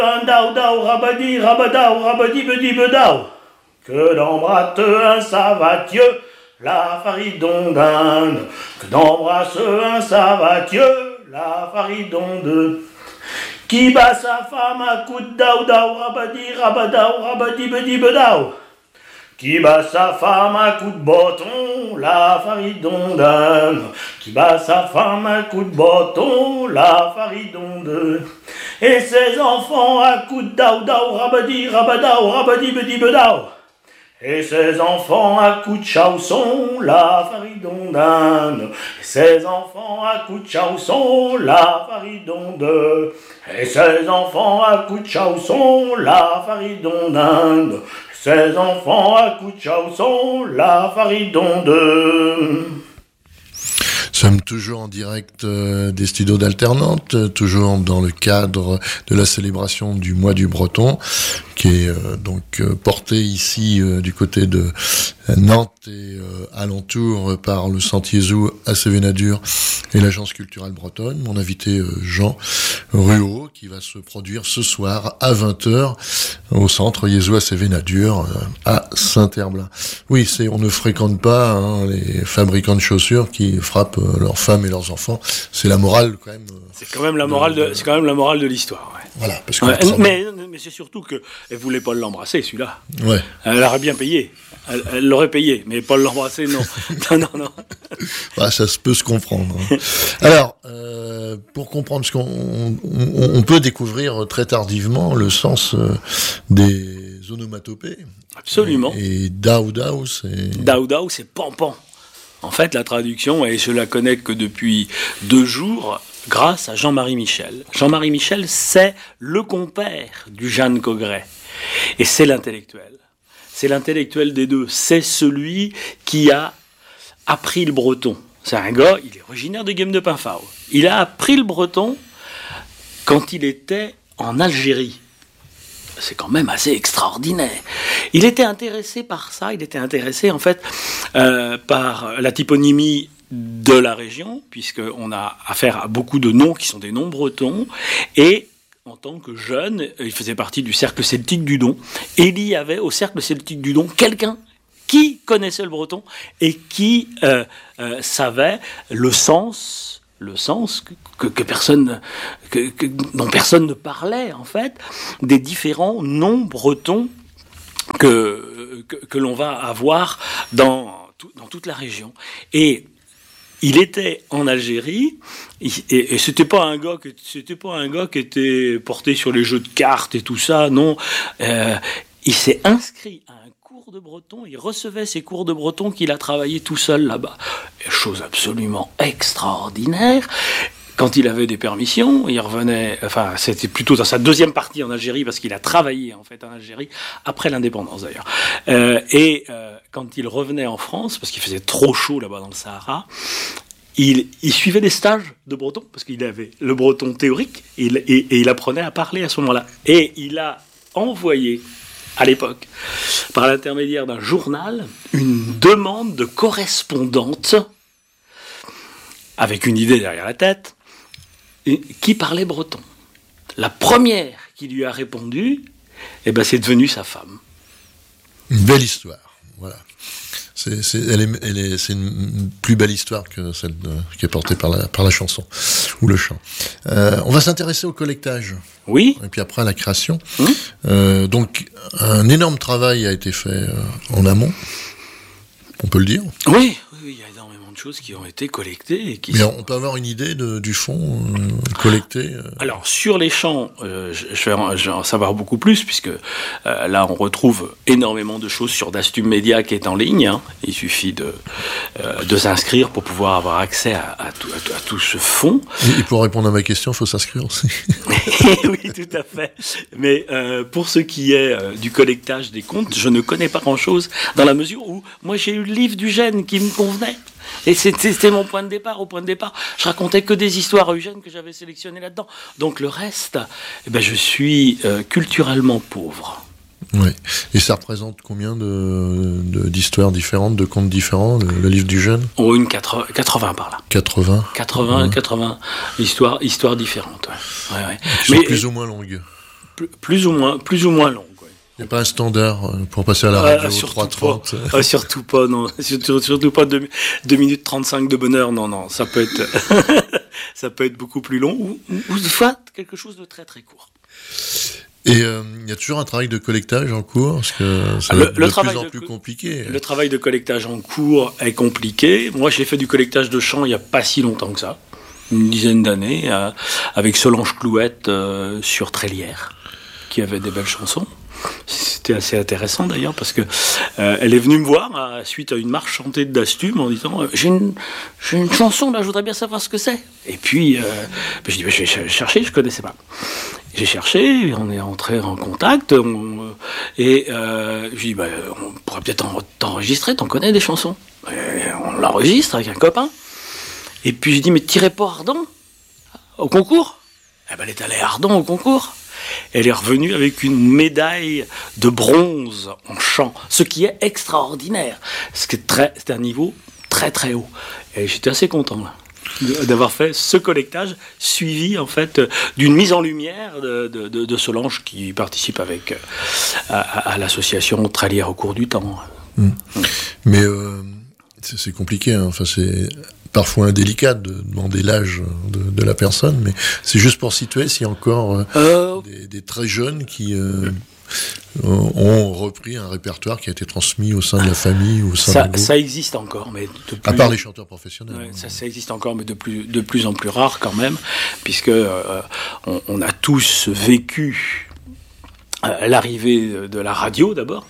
Dao dao rabadi rabadao rabadi bedi bedao. Que d'embrasse un savatieux la faridondane. Que d'embrasse un savatieux la faridonde. Qui bat sa femme à coups de dao dao rabadi rabadao rabadi bedi bedao. Qui bat sa femme à coups de bâton, la faridondane. Qui bat sa femme à coups de bâton, la faridonde. Et ses enfants à coups de dao dao rabadi rabadao rabadi bedi bedao. Et ses enfants à coups de chausson, la faridondane. Et ses enfants à coups de chausson, la faridonde. Et ses enfants à coups de chausson, la faridondane. Ses enfants à coups de chausson, la faridonde. Nous sommes toujours en direct des studios d'Alternante, toujours dans le cadre de la célébration du mois du Breton, qui est donc porté ici du côté de Nantes et alentour par le Centre Jésus à Sévénadur et l'Agence culturelle bretonne. Mon invité Jean Ruot, qui va se produire ce soir à 20h au Centre Jésus à Sévénadur à Saint-Herblain. Oui, on ne fréquente pas les fabricants de chaussures qui frappent leurs femmes et leurs enfants. C'est la morale quand même. C'est quand même la morale de l'histoire. Ouais. Voilà, parce que mais c'est surtout que elle voulait pas l'embrasser, celui-là. Ouais. Elle aurait bien payé. Elle l'aurait payé, mais pas l'embrasser, non. non. Bah, ça peut se comprendre. Alors, pour comprendre ce qu'on peut découvrir très tardivement le sens des onomatopées. Absolument. Et Dao Dao, c'est pan-pan. En fait, la traduction, et je la connais que depuis 2 jours, grâce à Jean-Marie Michel. Jean-Marie Michel, c'est le compère du Jeanne Cogret. Et c'est l'intellectuel. C'est l'intellectuel des deux. C'est celui qui a appris le breton. C'est un gars, il est originaire de Guem de Pinfao. Il a appris le breton quand il était en Algérie. C'est quand même assez extraordinaire. Il était intéressé par ça, il était intéressé en fait par la typonymie de la région, puisqu'on a affaire à beaucoup de noms qui sont des noms bretons, et en tant que jeune, il faisait partie du cercle celtique du Don, et il y avait au cercle celtique du Don quelqu'un qui connaissait le breton et qui savait le sens que personne, dont personne ne parlait en fait, des différents noms bretons que l'on va avoir dans toute la région. Et il était en Algérie, et c'était pas un gars qui était porté sur les jeux de cartes et tout ça, non. Il s'est inscrit à un cours de breton, il recevait ces cours de breton qu'il a travaillé tout seul là-bas. Chose absolument extraordinaire. Quand il avait des permissions, il revenait, enfin, c'était plutôt dans sa deuxième partie en Algérie, parce qu'il a travaillé, en fait, en Algérie, après l'indépendance, d'ailleurs. Quand il revenait en France, parce qu'il faisait trop chaud là-bas dans le Sahara, il suivait des stages de breton, parce qu'il avait le breton théorique, et il apprenait à parler à ce moment-là. Et il a envoyé, à l'époque, par l'intermédiaire d'un journal, une demande de correspondante, avec une idée derrière la tête, qui parlait breton. La première qui lui a répondu, c'est devenu sa femme. Une belle histoire, voilà. C'est une plus belle histoire que celle qui est portée par la chanson ou le chant. On va s'intéresser au collectage. Oui. Et puis après à la création. Donc un énorme travail a été fait en on peut le dire. Oui, il y a énormément de choses qui ont été collectées. Mais on peut avoir une idée du fond collecté Alors, sur les chants, je vais en savoir beaucoup plus, puisque là, on retrouve énormément de choses sur Dastum Media qui est en ligne. Hein. Il suffit de s'inscrire pour pouvoir avoir accès à tout ce fond. Et pour répondre à ma question, il faut s'inscrire aussi. Oui, tout à fait. Mais pour ce qui est du collectage des contes, je ne connais pas grand-chose, dans la mesure où moi, j'ai eu le livre du Gène qui me convenait. Et c'était mon point de départ. Au point de départ, je racontais que des histoires Eugène que j'avais sélectionnées là-dedans. Donc le reste, je suis culturellement pauvre. Oui. Et ça représente combien d'histoires différentes, de contes différents, le livre du Gène ? Oh, une 80 par là. 80 histoires différentes. Ouais. Qui sont plus ou moins longues. plus ou moins long. Il n'y a pas un standard pour passer à la radio 3h30 Surtout pas, non. Surtout pas 2 minutes 35 de bonheur, non. Ça peut être beaucoup plus long ou soit quelque chose de très très court. Et il y a toujours un travail de collectage en cours, parce que ça va être de plus en plus compliqué. Le travail de collectage en cours est compliqué. Moi, j'ai fait du collectage de chants il n'y a pas si longtemps que ça, une dizaine d'années, avec Solange Clouette sur Trélière, qui avait des belles chansons. C'était assez intéressant d'ailleurs parce que elle est venue me voir suite à une marche chantée de Dastum en disant j'ai une chanson là, je voudrais bien savoir ce que c'est. Et puis je dis je vais chercher, je connaissais pas. J'ai cherché, on est entré en contact et je dis on pourrait peut-être t'enregistrer, t'en connais des chansons. Et on l'enregistre avec un copain. Et puis je dis mais tirez pas Ardon au concours. Elle est allée à Ardon au concours. Elle est revenue avec une médaille de bronze en chant, ce qui est extraordinaire. C'était un niveau très très haut. Et j'étais assez content là, d'avoir fait ce collectage, suivi en fait d'une mise en lumière de Solange qui participe avec à l'association Trélière au cours du temps. Mais c'est compliqué, hein. Enfin, c'est parfois indélicat de demander l'âge de la personne, mais c'est juste pour situer s'il y a encore des très jeunes qui ont repris un répertoire qui a été transmis au sein de la famille, au sein du groupe. Ça existe encore, mais à part les chanteurs professionnels. Ouais, ça existe encore, mais de plus en plus rare quand même, puisque on a tous vécu l'arrivée de la radio d'abord.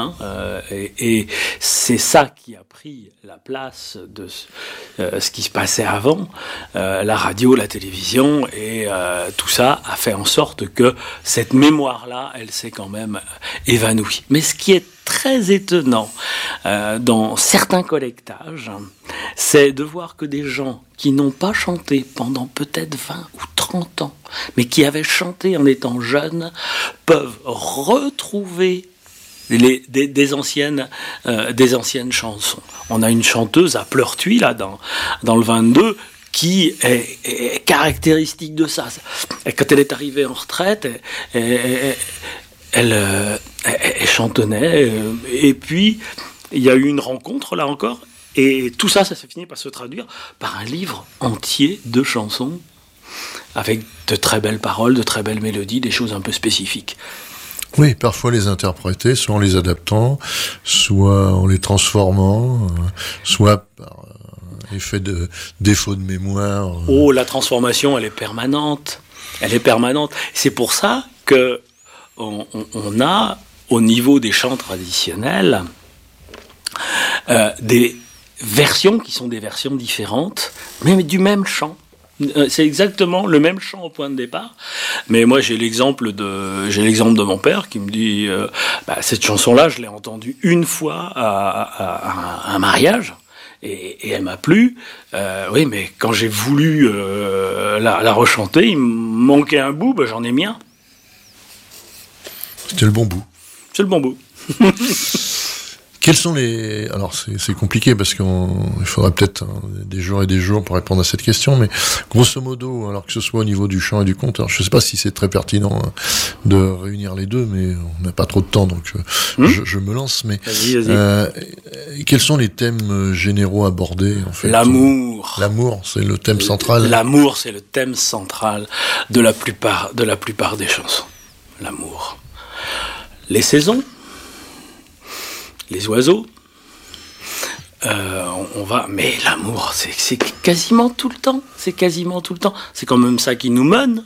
Et c'est ça qui a pris la place de ce qui se passait avant, la radio, la télévision, et tout ça a fait en sorte que cette mémoire-là, elle s'est quand même évanouie. Mais ce qui est très étonnant dans certains collectages, c'est de voir que des gens qui n'ont pas chanté pendant peut-être 20 ou 30 ans, mais qui avaient chanté en étant jeunes, peuvent retrouver des anciennes chansons. On a une chanteuse à Pleurtuis là dans le 22 qui est caractéristique de ça. Et quand elle est arrivée en retraite, elle chantonnait et puis il y a eu une rencontre là encore et tout ça s'est fini par se traduire par un livre entier de chansons avec de très belles paroles, de très belles mélodies, des choses un peu spécifiques. Oui, parfois les interpréter, soit en les adaptant, soit en les transformant, soit par effet de défaut de mémoire. Oh, la transformation, elle est permanente. C'est pour ça que on a, au niveau des chants traditionnels, des versions qui sont des versions différentes, mais du même chant. C'est exactement le même chant au point de départ, mais moi j'ai l'exemple de mon père qui me dit cette chanson-là je l'ai entendue une fois à un mariage et elle m'a plu. Oui, mais quand j'ai voulu la rechanter, il me manquait un bout, j'en ai mis un. C'était le bon bout. C'est le bon bout. Quels sont les... Alors c'est compliqué parce qu'il faudrait peut-être des jours et des jours pour répondre à cette question, mais grosso modo, alors que ce soit au niveau du chant et du conte, alors je ne sais pas si c'est très pertinent de réunir les deux, mais on n'a pas trop de temps, donc je me lance. Mais vas-y. Quels sont les thèmes généraux abordés en fait? L'amour. L'amour, c'est le thème central. L'amour, c'est le thème central de la plupart des chansons. L'amour. Les saisons. Les oiseaux, mais l'amour, c'est quasiment tout le temps. C'est quand même ça qui nous mène.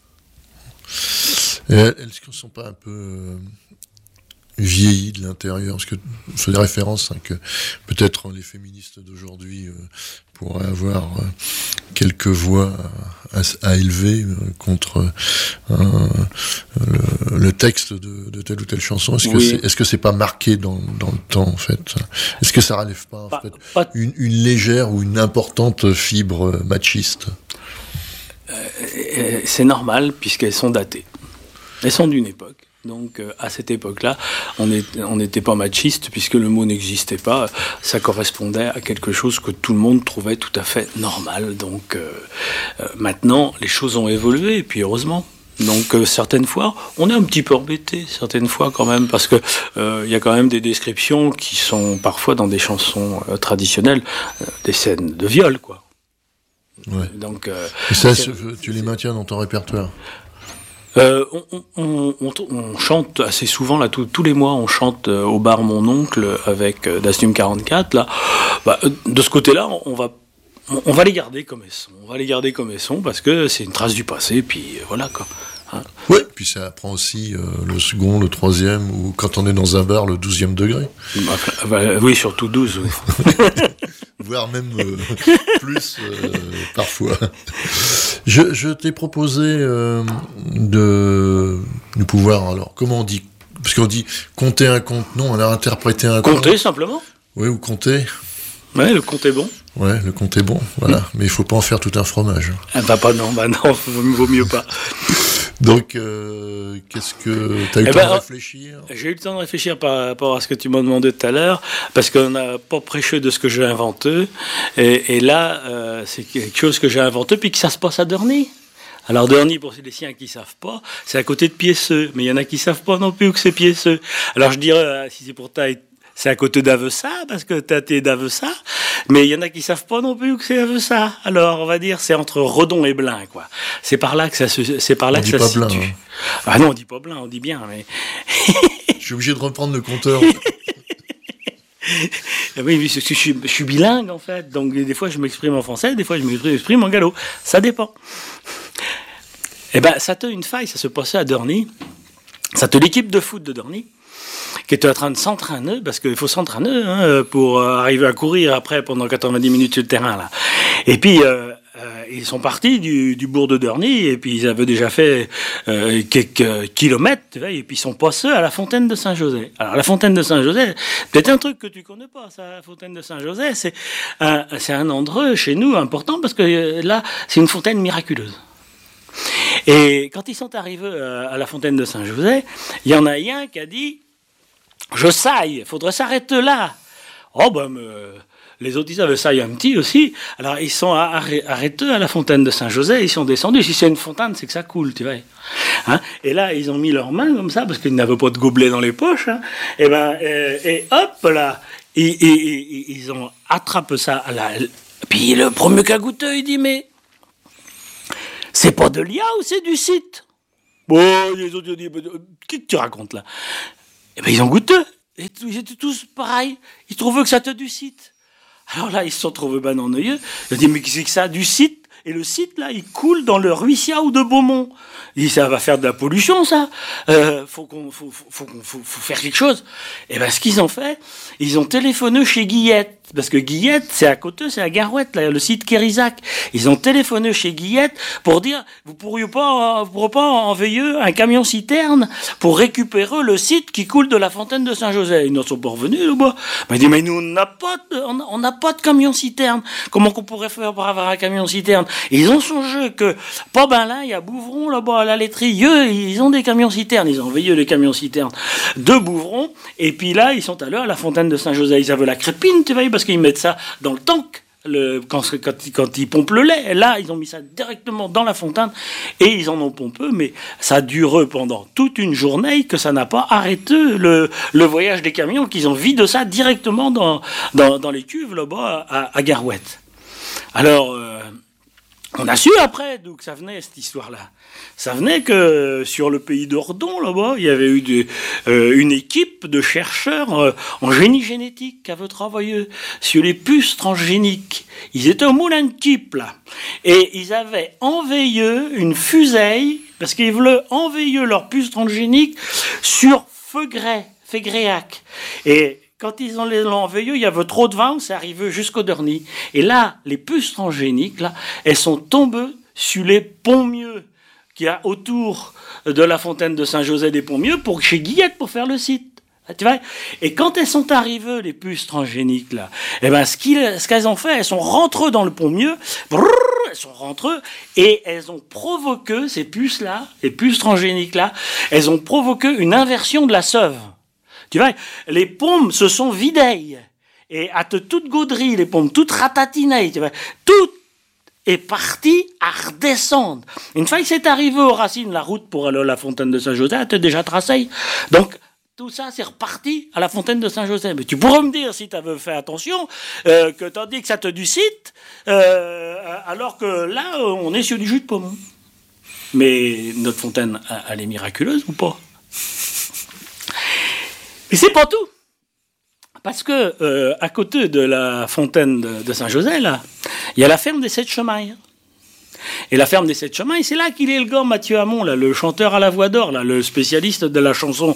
Est-ce qu'ils ne sont pas un peu vieillis de l'intérieur? Parce que je fais des références que peut-être les féministes d'aujourd'hui pourraient avoir quelques voix à élever contre le texte de telle ou telle chanson. Est-ce que c'est pas marqué dans le temps en fait? Est-ce que ça relève pas en fait une légère ou une importante fibre machiste? C'est normal puisqu'elles sont datées. Elles sont d'une époque. Donc à cette époque-là, on n'était pas machiste puisque le mot n'existait pas. Ça correspondait à quelque chose que tout le monde trouvait tout à fait normal. Donc maintenant, les choses ont évolué et puis heureusement. Donc certaines fois, on est un petit peu embêté, certaines fois quand même, parce que y a quand même des descriptions qui sont parfois dans des chansons traditionnelles, des scènes de viol, quoi. Ouais. Donc, et ça, tu les maintiens dans ton répertoire? On chante assez souvent, là, tous les mois, on chante au bar Mon Oncle avec Dastum 44, là. De ce côté-là, on va les garder comme elles sont. On va les garder comme elles sont parce que c'est une trace du passé, puis voilà, quoi. Hein. Ouais, puis ça apprend aussi le second, le troisième, ou quand on est dans un bar, le 12e degré. Oui, surtout 12, oui. Voire même plus parfois. Je t'ai proposé de pouvoir, alors, comment on dit? Parce qu'on dit compter un conte, non, on a interprété un conte. Compter, simplement. Oui, ou compter. Ouais, le compte est bon. Ouais, le compte est bon, voilà. Mais il faut pas en faire tout un fromage. Ah non, vaut mieux pas. Donc, qu'est-ce que... T'as eu le temps de réfléchir? J'ai eu le temps de réfléchir par rapport à ce que tu m'as demandé tout à l'heure, parce qu'on n'a pas prêché de ce que j'ai inventé. Et là, c'est quelque chose que j'ai inventé, puis que ça se passe à Dorny. Alors Dorny, pour les siens qui savent pas, c'est à côté de Piesseux. Mais il y en a qui savent pas non plus où que c'est Piesseux. Alors je dirais, si c'est pour ta... C'est à côté d'Avessat, parce que t'es d'Avessat, mais il y en a qui savent pas non plus où que c'est Avessat. Alors, on va dire, c'est entre Redon et Blain, quoi. C'est par là que ça se situe. Hein. Ah non, on dit pas Blain, on dit bien, mais... Je suis obligé de reprendre le compteur. Oui, parce que je suis bilingue, en fait. Donc, des fois, je m'exprime en français, des fois, je m'exprime en gallo. Ça dépend. Eh ben, ça te une faille, ça se passait à Dorny. Ça te l'équipe de foot de Dorny, qui était en train de s'entraîner, parce qu'il faut s'entraîner pour arriver à courir après pendant 90 minutes sur le terrain, là. Et puis, ils sont partis du bourg de Dorny, et puis ils avaient déjà fait quelques kilomètres, tu vois, et puis ils sont passés à la fontaine de Saint-José. Alors, la fontaine de Saint-José, peut-être un truc que tu connais pas, ça, la fontaine de Saint-José, c'est un endroit chez nous important, parce que là, c'est une fontaine miraculeuse. Et quand ils sont arrivés à la fontaine de Saint-José, il y en a un qui a dit: je saille, faudrait s'arrêter là. Oh ben, les autres ils avaient saille un petit aussi. Alors ils sont arrêtés à la fontaine de Saint-José, ils sont descendus. Si c'est une fontaine, c'est que ça coule, tu vois. Hein? Et là, ils ont mis leurs mains comme ça, parce qu'ils n'avaient pas de gobelet dans les poches. Hein? Et hop là, ils ont attrapé ça. Puis le premier qui a goûté, il dit: mais c'est pas de l'IA ou c'est du site? Bon, les autres ils ont dit: qu'est-ce que tu racontes là? Eh ben, ils ont goûté. Et ils étaient tous pareils. Ils trouvaient que ça était du site. Alors là, ils se sont trouvés ennuyeux. Ils ont dit: mais qu'est-ce que c'est que ça, du site? Et le site, là, il coule dans le ruisseau de Beaumont. Il dit: ça va faire de la pollution, ça. Faut faire quelque chose. Et ben, ce qu'ils ont fait, ils ont téléphoné chez Guillette. Parce que Guillette, c'est à côté, c'est à Garouette, là, le site Kérizac. Ils ont téléphoné chez Guillette pour dire: vous pourriez pas envoyer un camion citerne pour récupérer le site qui coule de la fontaine de Saint-José. Ils n'en sont pas revenus, là-bas. Mais il dit: mais nous, on n'a pas de camion citerne. Comment qu'on pourrait faire pour avoir un camion citerne? Et ils ont songé que, pas ben là, il y a Bouvron, là-bas, à la laiterie. Eux, ils ont des camions citernes. Ils ont envoyé les camions citernes de Bouvron. Et puis là, ils sont allés à la fontaine de Saint-José. Ils avaient la crépine, tu vois, parce qu'ils mettent ça dans le tank quand ils pompent le lait. Là, ils ont mis ça directement dans la fontaine et ils en ont pompé, mais ça a duré pendant toute une journée, que ça n'a pas arrêté le voyage des camions, qu'ils ont vidé ça directement dans les cuves là-bas à Garouette. Alors, on a su après d'où que ça venait, cette histoire-là. Ça venait que sur le pays d'Ordon, là-bas, il y avait eu une équipe de chercheurs en génie génétique qui avaient travaillé sur les puces transgéniques. Ils étaient au moulin de Kipp, là. Et ils avaient enveillé une fusée, parce qu'ils voulaient enveiller leurs puces transgéniques sur Fégréac. Et quand ils l'ont envoyé, il y avait trop de vent, c'est arrivé jusqu'au Dorny. Et là, les puces transgéniques, là, elles sont tombées sur les Pontmieux qu'il y a autour de la fontaine de Saint-José des Pontmieux, chez Guillette, pour faire le site. Tu vois? Et quand elles sont arrivées, les puces transgéniques, là, eh ben, ce qu'elles ont fait, elles sont rentrées dans le Pontmieux, elles sont rentrées, et elles ont provoqué, ces puces-là, les puces transgéniques-là, elles ont provoqué une inversion de la Seuve. Tu vois, les pompes se sont vidées. Et à toute gauderie, les pompes toutes ratatinées, tu vois, toutes est parti à redescendre. Une fois qu'il s'est arrivé aux racines, la route pour aller à la fontaine de Saint-Joseph était déjà tracée. Donc, tout ça, c'est reparti à la fontaine de Saint-Joseph. Mais tu pourrais me dire, si tu avais fait attention, que tandis que ça te du site, alors que là, on est sur du jus de pomme. Mais notre fontaine, elle est miraculeuse ou pas? Mais c'est pas tout. Parce que, à côté de la fontaine de Saint-Joseph, là, il y a la ferme des Sept Chemins. Et la ferme des Sept Chemins, c'est là qu'il est le gars Mathieu Hamon, là, le chanteur à la voix d'or, là, le spécialiste de la chanson,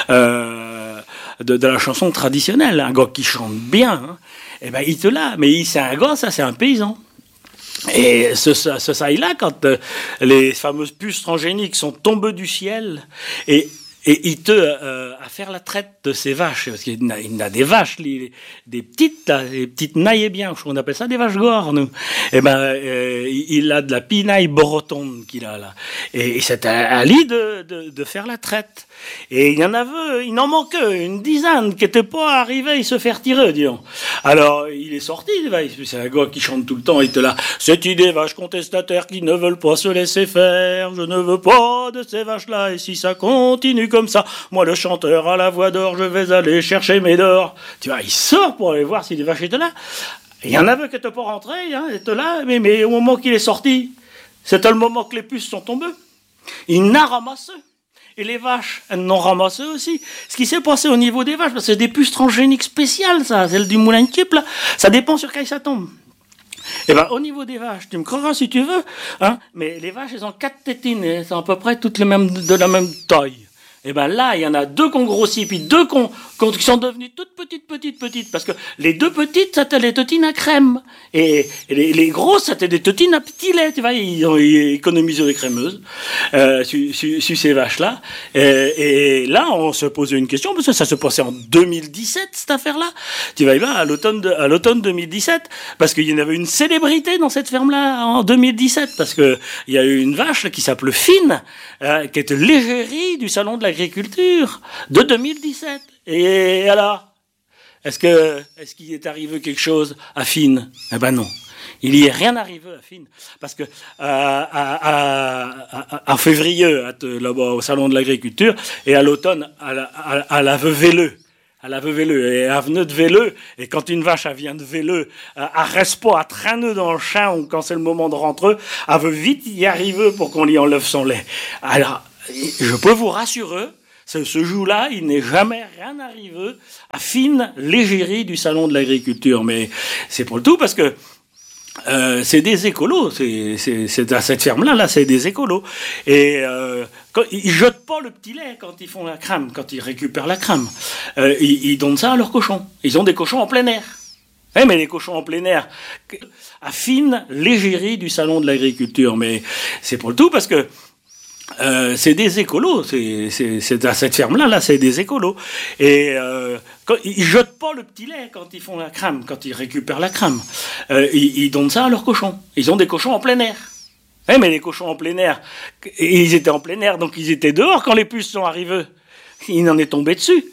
de la chanson traditionnelle, un gars qui chante bien. Hein. Et ben, il te l'a. Mais c'est un gars, ça, c'est un paysan. Et ce ça-là, quand les fameuses puces transgéniques sont tombées du ciel, et il à faire la traite de ces vaches, parce qu'il a des vaches, des petites, là, des petites nailles bien, on appelle ça des vaches gore, nous. Et ben, il a de la pinaille bretonne qu'il a là. Et c'est à lui de faire la traite. Et il n'en manquait une dizaine qui n'étaient pas arrivés à se faire tirer, disons. Alors, il est sorti, c'est un gars qui chante tout le temps, il était là. C'est des vaches contestataires qui ne veulent pas se laisser faire. Je ne veux pas de ces vaches-là, et si ça continue comme ça, moi, le chanteur à la voix d'or, je vais aller chercher mes dors. Tu vois, il sort pour aller voir si les vaches étaient là. Il y en avait qui n'étaient pas rentrés, hein, étaient là, mais au moment qu'il est sorti, c'était le moment que les puces sont tombées. Il n'a ramassé. Et les vaches, elles n'ont ramassé aussi. Ce qui s'est passé au niveau des vaches, parce que c'est des puces transgéniques spéciales, ça, celle du moulin de Kip, là, ça dépend sur quelle ça tombe. Et ben, au niveau des vaches, tu me croiras si tu veux, hein, mais les vaches, elles ont 4 tétines, et c'est à peu près toutes de la même taille. Et ben là, il y en a 2 qui ont grossi, puis 2 qui sont devenues toutes petites, parce que les 2 petites, c'était les tétines à crème, et les grosses, c'était des tétines à petit lait, tu vois, ils ont économisé les crémeuses, sur ces vaches-là, et là, on se posait une question, parce que ça se passait en 2017, cette affaire-là, tu vois, à l'automne 2017, parce qu'il y en avait une célébrité dans cette ferme-là, en 2017, parce que il y a eu une vache, là, qui s'appelait Fine, qui était l'égérie du salon de l'agriculture de 2017. Et alors, est-ce qu'il est arrivé quelque chose à Fine? Eh ben non. Il y est rien arrivé à Fine. Parce que, en février, là-bas, au salon de l'agriculture, et à l'automne, à la Vevelleux. À la Vevelleux, et elle venait de Velleux, et quand une vache, elle vient de Velleux, elle reste pas à traîner dans le champ, ou quand c'est le moment de rentrer, elle veut vite y arriver pour qu'on lui enlève son lait. Alors, je peux vous rassurer, ce jour-là, il n'est jamais rien arrivé à Fine, l'égérie du salon de l'agriculture. Mais c'est pour le tout, parce que c'est des écolos, c'est à cette ferme-là, là, c'est des écolos. Et ils jettent pas le petit lait quand ils font la crème, quand ils récupèrent la crème. Ils donnent ça à leurs cochons. Ils ont des cochons en plein air. Eh, mais les cochons en plein air, à Fine, l'égérie du salon de l'agriculture. Mais c'est pour le tout, parce que c'est des écolos, c'est à cette ferme-là, là, c'est des écolos. Et ils jettent pas le petit lait quand ils font la crème, quand ils récupèrent la crème. Ils donnent ça à leurs cochons. Ils ont des cochons en plein air. Eh, mais les cochons en plein air, ils étaient en plein air, donc ils étaient dehors quand les puces sont arrivées. Il en est tombé dessus.